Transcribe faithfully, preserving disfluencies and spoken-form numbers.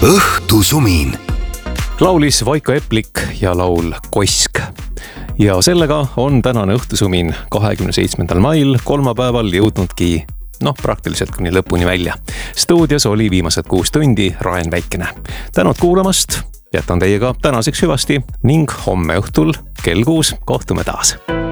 õhtusumin. Laulis Vaiko Eplik ja laul Kosk. Ja sellega on tänane õhtusumin kahekümne seitsmendal mail kolmapäeval jõudnudki noh, praktiliselt kuni lõpuni välja. Stuudios oli viimased kuus tundi Raen Väikene. Tänud kuulamast, jätan teiega tänaseks hüvasti ning homme õhtul kell kuus kohtume taas.